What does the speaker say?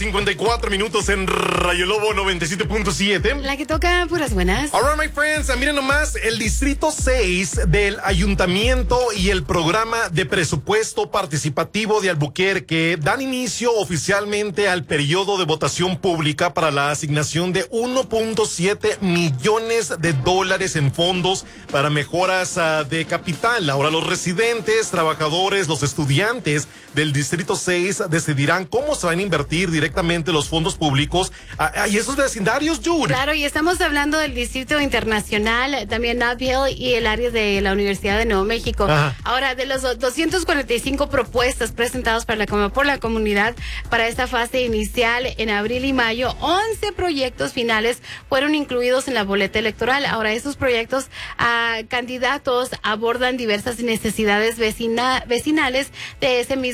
54 minutos en Rayo Lobo 97.7. La que toca puras buenas. Alright, my friends, miren nomás, el Distrito 6 del Ayuntamiento y el Programa de Presupuesto Participativo de Albuquerque dan inicio oficialmente al periodo de votación pública para la asignación de 1.7 millones de dólares en fondos para mejoras de capital. Ahora los residentes, trabajadores, los estudiantes del Distrito 6 decidirán cómo se van a invertir directamente los fondos públicos y esos vecindarios, Jude. Claro, y estamos hablando del Distrito Internacional, también Nob Hill y el área de la Universidad de Nuevo México. Ajá. Ahora, de los 245 propuestas presentadas por la comunidad para esta fase inicial en abril y mayo, 11 proyectos finales fueron incluidos en la boleta electoral. Ahora, esos proyectos candidatos abordan diversas necesidades vecinales de ese mismo